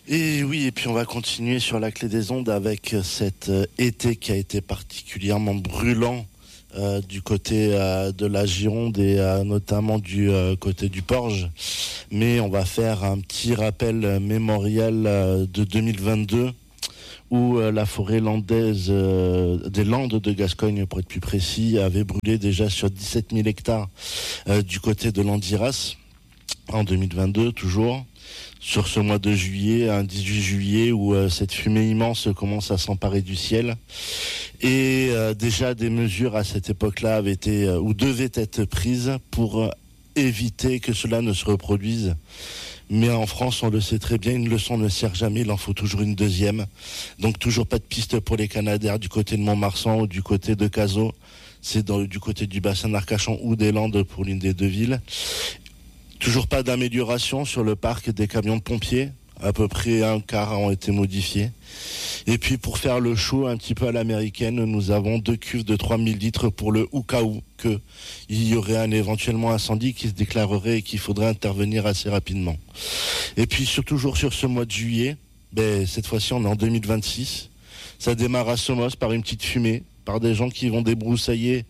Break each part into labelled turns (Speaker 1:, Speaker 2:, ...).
Speaker 1: Et oui, et puis on va continuer sur la clé des ondes avec cet été qui a été particulièrement brûlant du côté de la Gironde et notamment du côté du Porge. Mais on va faire un petit rappel mémorial de 2022 où la forêt landaise des Landes de Gascogne, pour être plus précis, avait brûlé déjà sur 17 000 hectares du côté de l'Andiras en 2022 toujours. Sur ce mois de juillet, un 18 juillet, où cette fumée immense commence à s'emparer du ciel. Et déjà des mesures à cette époque-là avaient été ou devaient être prises pour éviter que cela ne se reproduise. Mais en France, on le sait très bien, une leçon ne sert jamais, il en faut toujours une deuxième. Donc toujours pas de piste pour les Canadaires du côté de Mont-Marsan ou du côté de Cazaux. C'est du côté du bassin d'Arcachon ou des Landes pour l'une des deux villes. Toujours pas d'amélioration sur le parc des camions de pompiers. À peu près un quart ont été modifiés. Et puis pour faire le show un petit peu à l'américaine, nous avons 2 cuves de 3000 litres pour le ou cas où qu'il y aurait un éventuellement incendie qui se déclarerait et qu'il faudrait intervenir assez rapidement. Et puis toujours sur ce mois de juillet, cette fois-ci on est en 2026. Ça démarre à Somos par une petite fumée, par des gens qui vont débroussailler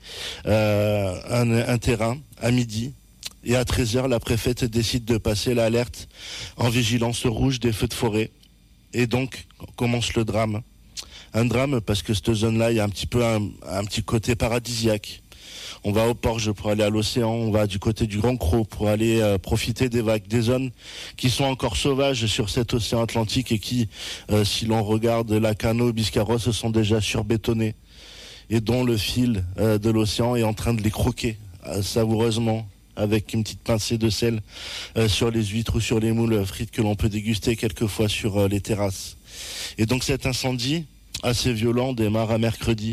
Speaker 1: un terrain à midi. Et à 13h, la préfète décide de passer l'alerte en vigilance rouge des feux de forêt. Et donc, commence le drame. Un drame parce que cette zone-là, il y a un petit peu un petit côté paradisiaque. On va au Porge pour aller à l'océan, on va du côté du Grand Cros pour aller profiter des vagues, des zones qui sont encore sauvages sur cet océan Atlantique et qui, si l'on regarde la Cano, Biscarrosse, sont déjà surbétonnées et dont le fil de l'océan est en train de les croquer savoureusement, avec une petite pincée de sel sur les huîtres ou sur les moules frites que l'on peut déguster quelquefois sur les terrasses. Et donc cet incendie assez violent démarre à mercredi.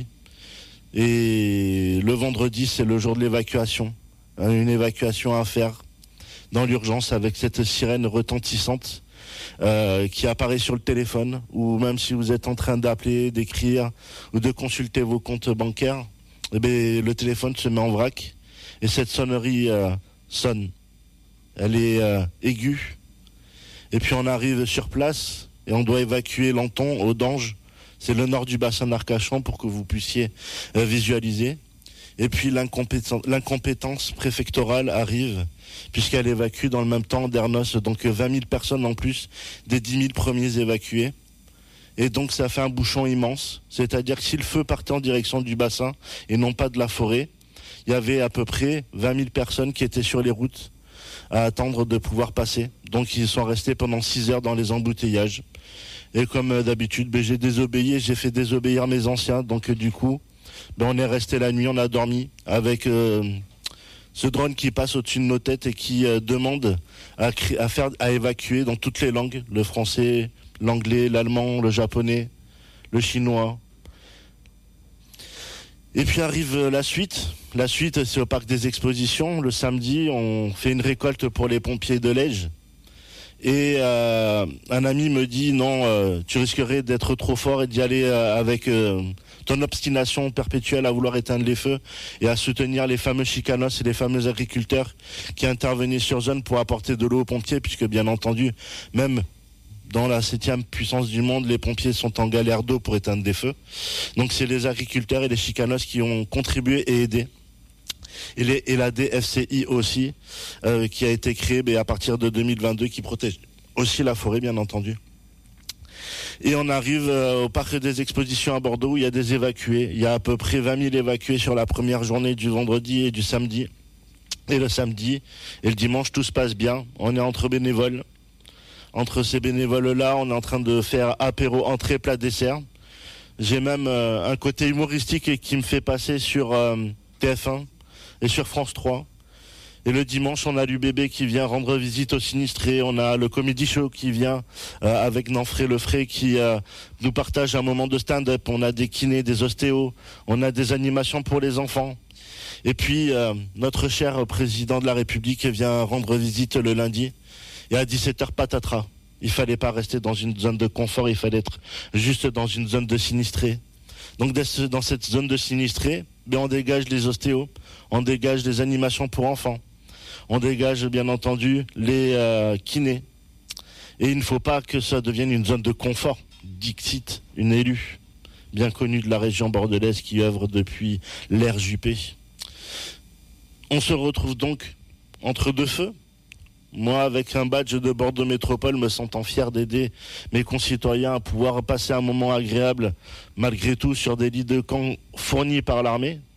Speaker 1: Et le vendredi, c'est le jour de l'évacuation. Une évacuation à faire dans l'urgence avec cette sirène retentissante qui apparaît sur le téléphone, ou même si vous êtes en train d'appeler, d'écrire ou de consulter vos comptes bancaires, le téléphone se met en vrac. Et cette sonnerie sonne. Elle est aiguë. Et puis on arrive sur place et on doit évacuer Lanton, Audange. C'est le nord du bassin d'Arcachon pour que vous puissiez visualiser. Et puis l'incompétence préfectorale arrive puisqu'elle évacue dans le même temps Dernos. Donc 20 000 personnes en plus des 10 000 premiers évacués. Et donc ça fait un bouchon immense. C'est-à-dire que si le feu partait en direction du bassin et non pas de la forêt, il y avait à peu près 20 000 personnes qui étaient sur les routes à attendre de pouvoir passer. Donc ils sont restés pendant 6 heures dans les embouteillages. Et comme d'habitude, j'ai désobéi, j'ai fait désobéir mes anciens. Donc du coup, on est resté la nuit, on a dormi avec ce drone qui passe au-dessus de nos têtes et qui demande à évacuer dans toutes les langues, le français, l'anglais, l'allemand, le japonais, le chinois. Et puis arrive la suite. La suite, c'est au parc des expositions. Le samedi, on fait une récolte pour les pompiers de Lège. Et un ami me dit, non, tu risquerais d'être trop fort et d'y aller avec ton obstination perpétuelle à vouloir éteindre les feux et à soutenir les fameux chicanos et les fameux agriculteurs qui intervenaient sur zone pour apporter de l'eau aux pompiers, puisque bien entendu, même dans la 7e puissance du monde, les pompiers sont en galère d'eau pour éteindre des feux. Donc c'est les agriculteurs et les chicanos qui ont contribué et aidé. Et la DFCI aussi, qui a été créée à partir de 2022, qui protège aussi la forêt, bien entendu. Et on arrive au parc des expositions à Bordeaux, où il y a des évacués. Il y a à peu près 20 000 évacués sur la première journée du vendredi et du samedi. Et le samedi et le dimanche, tout se passe bien. On est entre bénévoles. Entre ces bénévoles-là, on est en train de faire apéro, entrée, plat, dessert. J'ai même un côté humoristique qui me fait passer sur TF1 et sur France 3. Et le dimanche, on a l'UBB qui vient rendre visite aux sinistrés. On a le Comedy Show qui vient avec Nanfray Lefray qui nous partage un moment de stand-up. On a des kinés, des ostéos. On a des animations pour les enfants. Et puis, notre cher président de la République vient rendre visite le lundi. Et à 17h, patatras. Il fallait pas rester dans une zone de confort, il fallait être juste dans une zone de sinistrés. Donc dans cette zone de sinistrés, on dégage les ostéos, on dégage les animations pour enfants, on dégage bien entendu les kinés. Et il ne faut pas que ça devienne une zone de confort. Dixit, une élue bien connue de la région bordelaise qui œuvre depuis l'ère Juppé. On se retrouve donc entre deux feux. Moi, avec un badge de Bordeaux Métropole, me sentant fier d'aider mes concitoyens à pouvoir passer un moment agréable, malgré tout, sur des lits de camp fournis par l'armée,